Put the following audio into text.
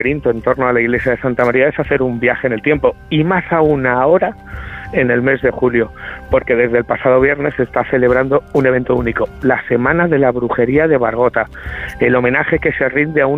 en torno a la iglesia de Santa María es hacer un viaje en el tiempo, y más aún ahora en el mes de julio, porque desde el pasado viernes se está celebrando un evento único, la Semana de la Brujería de Bargota, el homenaje que se rinde a